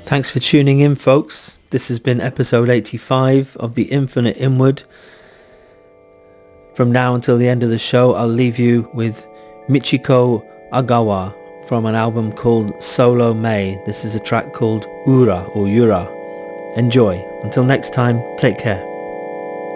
Thanks for tuning in, folks. This has been episode 85 of The Infinite Inward. From now until the end of the show, I'll leave you with Michiko Agawa from an album called Solo May. This is a track called Ura or Yura. Enjoy. Until next time, take care.